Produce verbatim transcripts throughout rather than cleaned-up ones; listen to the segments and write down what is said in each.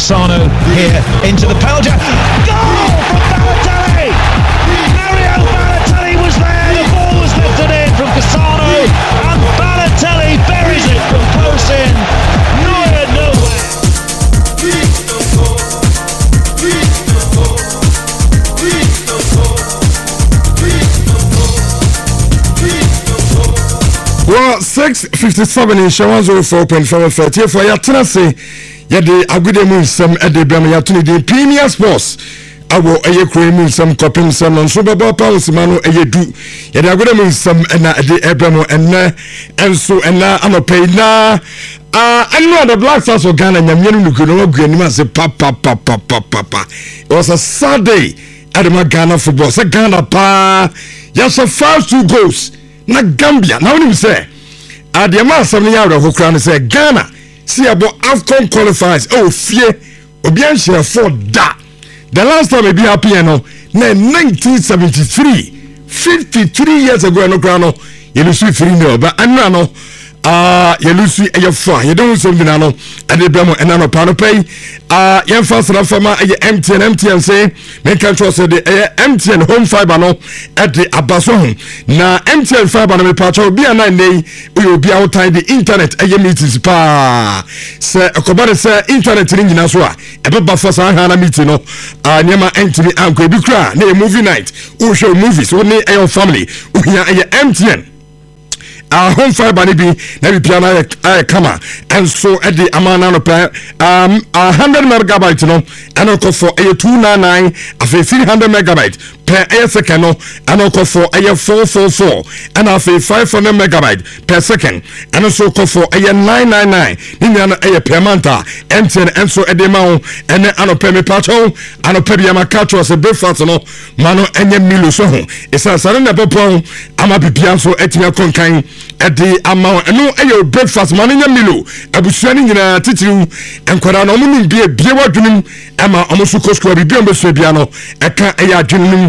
Cassano here into the penalty. Goal from Balotelli! Mario Balotelli was there, the ball was lifted in from Cassano, and Balotelli buries it from close in. Neuer nowhere. Well, six fifty-seven in one oh four point five thirty for your Tennessee. Yadi Agudemu some at the Bama Yatuni Premier Sports. I will a cream some copying some on Super Bowl Palace Mano a do. Yadi Agudemu some and at the Abramo and and so and now I'm a pay now. Uh, I know the Black Stars of Ghana and Yamunu could not agree and say papa papa papa papa. It was a sad day at the Ghana football. So Ghana pa yes a first two goals. Na Gambia now you say at the amount of year who crown say Ghana see about AFCON qualifiers oh fear obian share for that the last time we be happy no na nineteen seventy-three fifty-three years ago no crown no you lose three no but anu no ah you lose e four you don't something no and the bremo and no pano pay ah yen fast na fama e M T N M T N say make control say the M T N home fiber no at the abaso na M T N fiber no me patch obi ana nei we obi out time the internet e meetings pa say akobare say internet ring na so a e be ba for san hana meeting no ah nyema entimi anko bi kra na movie night we show movies we ne e family we here M T N Uh, home fiber ni bi na bi piano ay kama and so at the amana no per um one hundred megabyte no and go for a two ninety-nine of three hundred megabyte per a second no and go for a four forty-four and of five hundred megabyte per second and so go for a nine ninety-nine ni na a per month and ten and so at the amount and ano per me pacho ano per bi amakacho as a breakfast no mano enye milo so ho isa sare na popon ama bibia so etimi akonkan at the amount no ayo breakfast money milo abusuani nyina titiru enkwara no mu bie bie wadwunum ama omusu kosko bibia mbeso bia no eka eya adwunum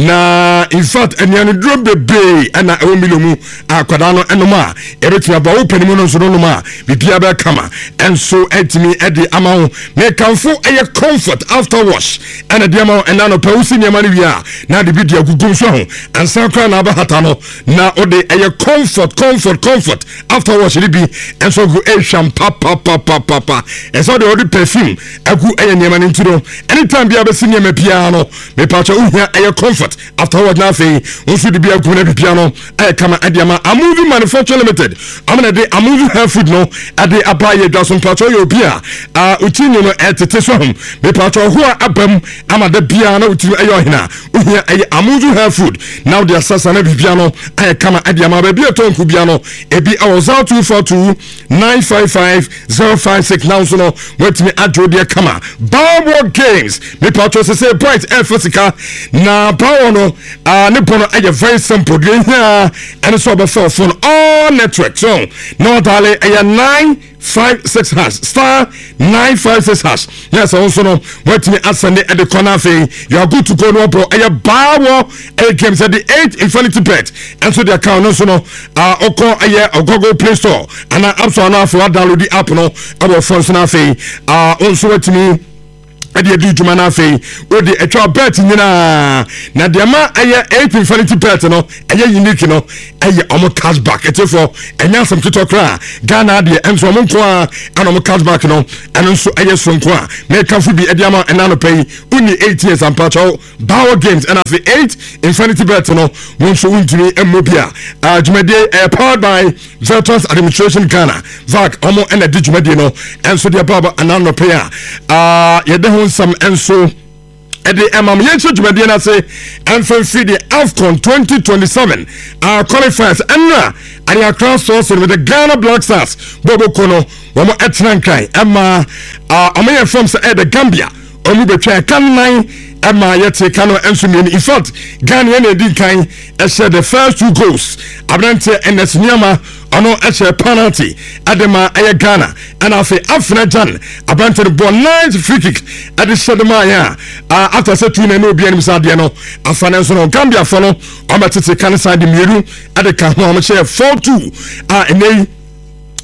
na in fact eniano dro bebe ana ewo milo mu akwada no enoma ebetia ba open mu no so no ma bibia ba kama and so etimi at the amount me kanfo eye comfort after wash and the amount enano pa usi nyama ni bia na de bidia gugum so ho ansa kwa na ba hata no na ode eye comfort comfort comfort after wash li bi and so go e shampoo papa papa papa and so the ode perfume agu eye nyama ni ntiro anytime bia be sinya me bia no me pa cha uhia eye comfort after wash na fe unsu de bia gu na bia no eye kama adiama Amuvi Manufacture Limited amana de Amuvi Hair Food no ade abaye dwason pa cha yo bia ah utinyo no etete so hom me pa cha ho abam amada bia na utinyo eye ohina uhia eye Amuvi Hair Food now the assassin na bia no eye kama adiama ba bia tonku bia no ebi awoza two four two nine five five zero five six now so no wait me adro de kama Bawon Games me pa cha say bright effica na power no ah ne pono eye very simple de here and so be phone all network so no dale eye nine five six hash star nine five six hash yes also no wait me asande at the corner thing you are good to go no bro eye Bawon eye Games at the eight Infinity Bet and so the account no so no ah uh, oko eye Google Play Store and app so na for download the app no about phone so na thing ah also wait me ade adu juma na afei o de etwa bet nyina na de ma aye eight Infinity Bet no aye unique no aye omo cashback etefo enya sam tutokra Ghana de enso omo nko a ana omo cashback no eno nso aye so nko a me kanfo bi ade ama ena no pay uni eight years am pacho Bawon Games and afei eight Infinity Bet no wonso untimi emmobia a jumade uh, powered by Veterans Administration Ghana V A C omo ena de jumade no enso de baba ana no pay a ah ye some and so at the Emam Yenso Jumadiana say and from the AFCON twenty twenty-seven our qualifiers and and your cross source with the Ghana Black Stars Bobo Kono Wamo Etnankai Emma uh Amaya from the Gambia Omu betray can nine Emma yete kano ensumi in fact Ghana and did kind said the first two goals Abrante and Nesnyama ano eche penalty adema eye Ghana and afi afna jan Abrante the ball nice free kick at the Shadema ya uh, after say two no bi anim sade no afana so no Gambia fo no o matete kan side miru at the kan ho am share four two ah enei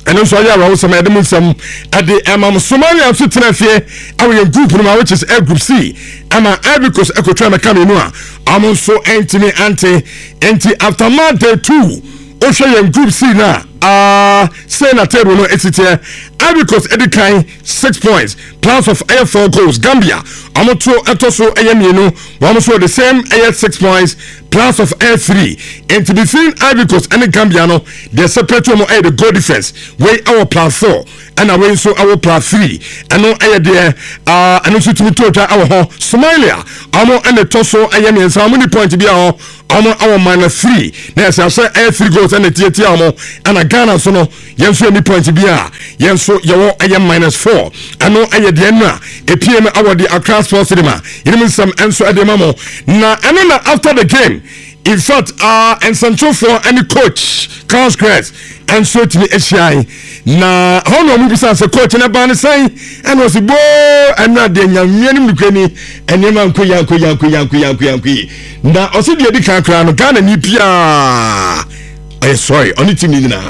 and also ya rawo some edem some at the Emam Somalia so tenafie our group no which is A group C ama because ekotwa me come no a am so entimi anti anti after month two o hwe group C na ah say na table no etite because edikan six points plus of air four goals Gambia amoto etoso eyemienu one so the same air six points plus of air three and to be seen because any Gambia no the separate mo air the goal difference way our plus four and away so our plus three and no air there uh and also to me total our Somalia amo and the toso eyemi so how many points be our amo our minus three na say say air three goals and the tietia amo and Ghana so no yenso any point be a yenso yawo aye minus four ano aye de na e P M our the Accra Sports Cinema you some enso edema mo na ano na after the game in fact uh and central for any coach Carlos Crest and so to me H I na hono mu bisa se coach na ban say and was bo and na de nyamiem nukani enema nkoya nkoya nkoya nkoya nkoya na osi de di kan kra no Ghana ni pia I sorry only team ni na.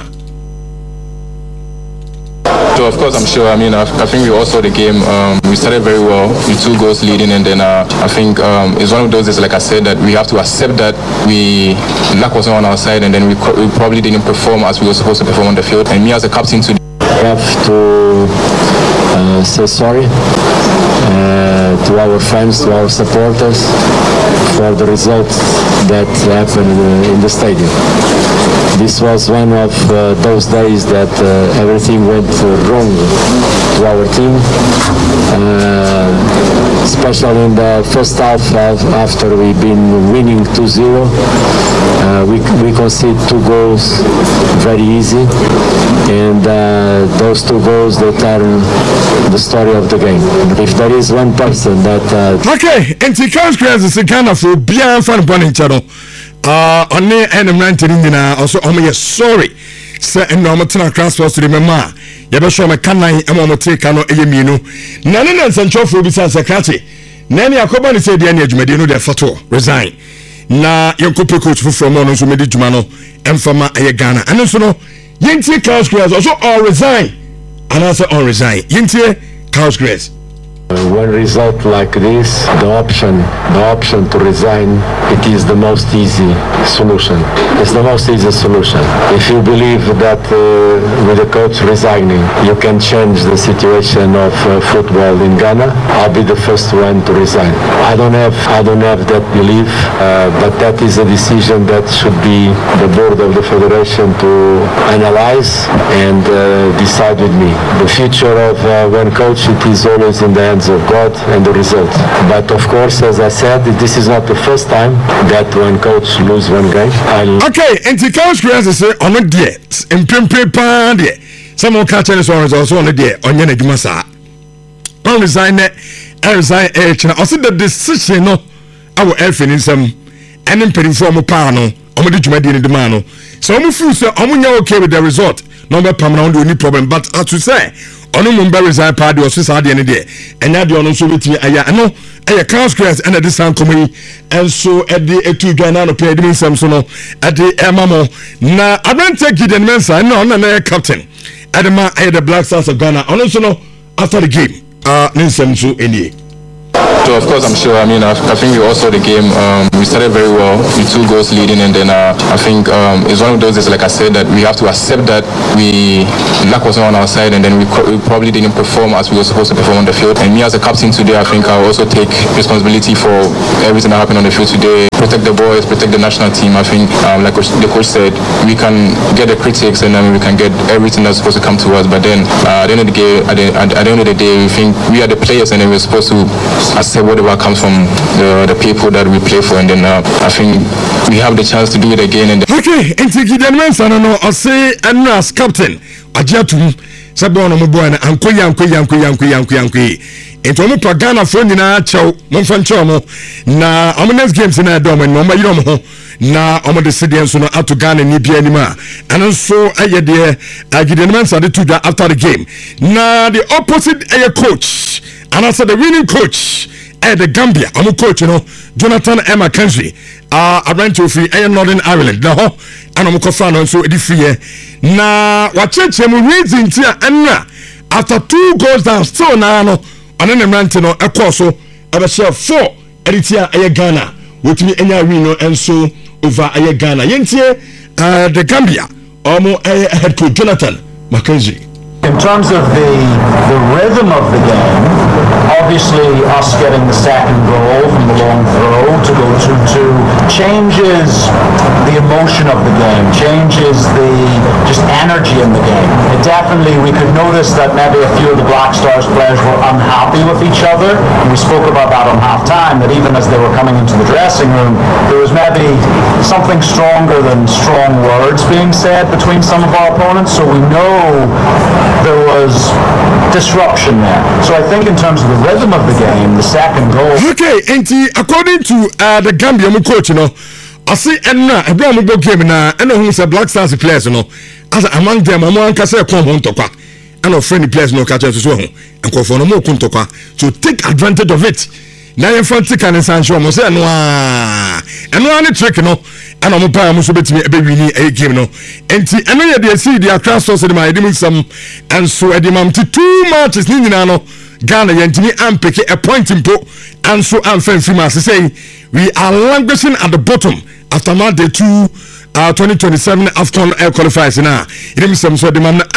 So of course, I'm sure. I mean, I, I think we all saw the game. Um, we started very well with two goals leading, and then uh, I think um, it's one of those days, like I said, that we have to accept that we luck wasn't on our side, and then we, we probably didn't perform as we were supposed to perform on the field. And me as a captain today, I have to uh, say sorry uh, to our fans, to our supporters for the result that happened uh, in the stadium. This was one of uh, those days that uh, everything went uh, wrong to our team, uh, especially in the first half after we've been winning two zero. Uh, we, we conceded two goals very easy, and uh, those two goals they turn the story of the game. If there is one person that... Uh, okay, and the Carlos Crest is a kind of a beer fan bunny channel. Uh, on the end of nineteen also I'm sorry. Sir, and no matter transport to remember. Yaba show me can I am take no eyeminu. Nana and Sancho for bisa sakati. Nani akoba ni say the any adwumade no dey photo resign. Na yankope coach for no so medi dwuma no emfama eye Ghana. And so no yenti Carlos Crest also all resign. And also all resign. Yenti Carlos Crest. One result like this, the option, the option to resign, it is the most easy solution. It's the most easy solution. If you believe that uh, with the coach resigning, you can change the situation of uh, football in Ghana, I'll be the first one to resign. I don't have, I don't have that belief, uh, but that is a decision that should be the board of the federation to analyze and uh, decide with me. The future of uh, one coach, it is always in the hands of God and the result. But of course, as I said, this is not the first time that one coach lose one game. I'll okay, and the coach creates say on a day, in pimpe pan day. Some of catching us also on a day on your Jumasa. On resign it, I resign H. I said the decision no, I will help in some and in penny form of pano, on the Jumadi in the mano. So I'm say I'm okay with the result. No permanent any problem, but as to say. Ono mumba resign party or sisa de ne de enya de ono so betimi aya no aya Carlos Crest and the san komuni and so e de etu dwana no pe de nsam so no e de emamo na Adante Gideon Mensah no na na captain adema aya the Black Stars of Ghana ono so no after the game uh nsam so eni. So of course, I'm sure. I mean, I, I think we all saw the game. Um, we started very well with two goals leading, and then uh, I think um, it's one of those days, like I said, that we have to accept that we luck wasn't on our side, and then we, we probably didn't perform as we were supposed to perform on the field. And me as a captain today, I think I'll also take responsibility for everything that happened on the field today. Protect the boys, protect the national team. I think, um, like the coach said, we can get the critics, and then we can get everything that's supposed to come to us. But then uh, at the end of the day, at the, at, at the end of the day, we think we are the players, and then we're supposed to accept whatever comes from the, the people that we play for, and then uh, I think we have the chance to do it again. And okay, and take it and Mensah no no I say and as captain ajatum sabo no mo boy na ankoyi ankoyi ankoyi ankoyi ankoyi ankoyi ento mo pa Ghana fo nyina chaw mo fa nchaw mo na o next games na do mo no ma yiro mo ho na o mo de cedien so no ato Ghana ni bia ni ma and so aye de Gideon Mensah de to after the game na the opposite aye coach and I said the winning coach eh the Gambia omo coach no Jonathan Emma Kensley ah uh, abrant of eh Northern Ireland na ho ana omo kofa no so edi free na wa cheche mu reason ti anna after two goals down still na no ana ne mrante no ekọ so ebe share four editia eh Ghana wotimi enya win no enso over eh Ghana yentie uh, the Gambia omo eh head coach Jonathan Mackenzie. In terms of the the rhythm of the game, obviously us getting the second goal from the long throw to go two two changes the emotion of the game, changes the just energy in the game. It definitely, we could notice that maybe a few of the Black Stars players were unhappy with each other. And we spoke about that on half-time, that even as they were coming into the dressing room, there was maybe something stronger than strong words being said between some of our opponents. So we know there was disruption there. So I think in terms of the rhythm of the game, the second goal. Okay, and according to uh, the Gambian coach, you know, I see and now a brown game now, and who's a Black Stars players, you know, as among them, among Casa Kwon Toka, and of friendly players no catch as well, and call for no more Kuntoka. So take advantage of it. Now in front of Canon Sancho, Mose and one, and one trick, you know. And I'm a pair of me a baby a game no. And see, I know they see the across social my some and so at the mom to two matches Ninano Ghana Yantini and pick a point in po and so I'm famous to say we are languishing at the bottom after month day two uh twenty twenty-seven AFCON air qualifiers now. It is some sort of man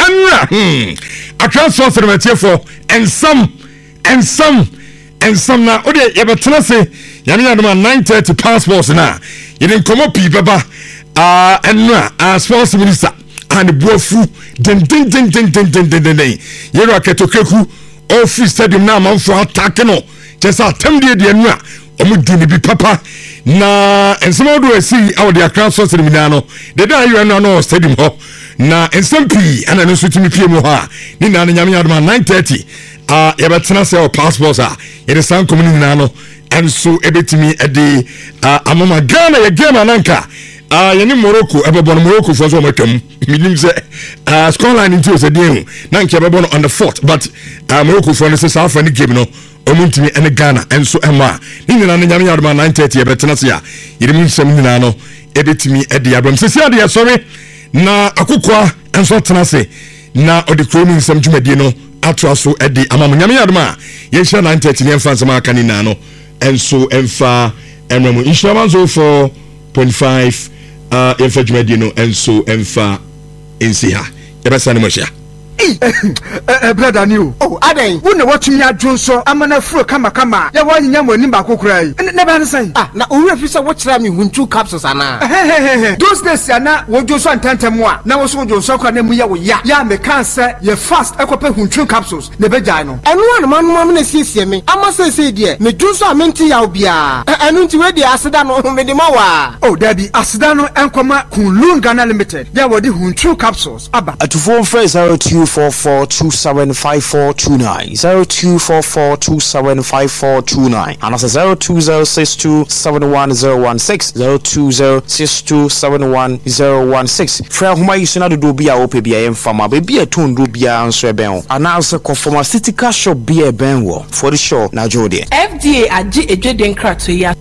hmm across social media for and some and some and some now oh they ever tell us say Yami nine thirty passports now. You didn't come up, people, uh, and now, sports minister, and the bofu, ding, ding, ding, ding, ding, ding, ding, ding. You know, Ketokeku, all free stadium now, man, for attacking, just a ten day, the Enra, Omudini be papa. Na, and some of the see out the across the Milano, the day you are no stadium hop. Na, and some P, and I know to me P M O ha, Nina and Yami nine thirty, uh, Ebatana say passports are, it is some community nano. And so ebetimi at the uh, amama Ghana ye game ananka uh yeni Morocco ebebon Morocco for so makem minim say uh scoreline into say dey nanka ebebon on the fourth but uh, Morocco for say South African game no omuntimi ene Ghana and so ema ni nyina na nyame yadoma nine thirty ebetena se ya yerimu nsem nyina no ebetimi at the abram sesi ade sorry na akokwa enso tena se na odekromu nsem dwumadi no atwa so at the amama nyame yadoma ye share nine thirty ne mfa nsem aka ni na no. And so Enfa Emremo insurance four point five uh Enfa Jumedino and so Enfa Insiha. Yabasa ni moshia. Eh brother new. Oh aden wo na watumi adwo so amana fro kama kama ya wa nyanya mo nimba kokrai. Ne ba nsan. Ah na owura fi so wo kira me huntu capsules ana. Those days ana wo jo so antantem a na wo so jo so kwa na mu ya wo ya. Ya me kan say ye fast ekope huntu capsules ne bejai no. Enu anu manu manu na siesie me. Ama say say de me jo so amenti ya obia. Enu nti we de aseda no me de ma wa. Oh daddy aseda no enkoma Kunlun Ghana Limited. Ya wo de huntu capsules aba. Atufo phrase zero two four four two seven five four two nine zero two four four two seven five four two nine and that's zero two zero six two seven one zero one six zero two zero six two seven one zero one six. Fra homa yisuna do bia ope bia emfama be bia ton do bia anso eben and also pharmaceutical shop bia ben wo for the show na jode F D A agi ejeden krato ya.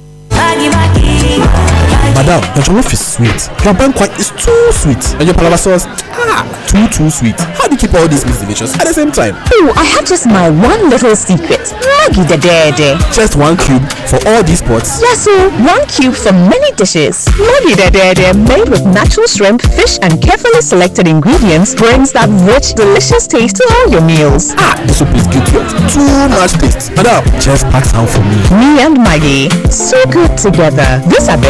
Madam, your jollof is sweet. Your banquet is too sweet. And your palava sauce, ah, too, too sweet. How do you keep all these meals delicious at the same time? Oh, I have just my one little secret. Maggi the Dede. Just one cube for all these pots? Yes, sir. One cube for many dishes. Maggi the Dede, made with natural shrimp, fish, and carefully selected ingredients, brings that rich, delicious taste to all your meals. Ah, this soup is good. Too much taste. Madam, just pack some for me. Me and Maggi, so good together. This